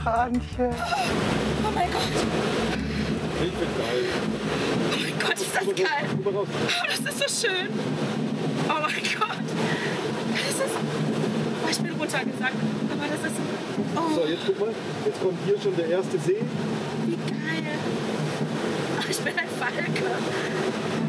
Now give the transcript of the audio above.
Ahnchen. Oh mein Gott. Ich bin geil. Oh mein Gott, ist das geil. Oh, das ist so schön. Oh mein Gott. Das ist... Oh, ich bin runtergesackt. Aber das ist... Oh, So, jetzt guck mal. Jetzt kommt hier schon der erste See. wie geil. Oh, ich bin ein Falke.